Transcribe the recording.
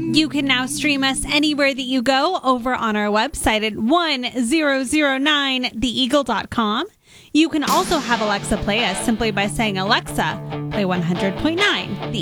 You can now stream us anywhere that you go over on our website at 1009theeagle.com. You can also have Alexa play us simply by saying, Alexa, play 100.9 The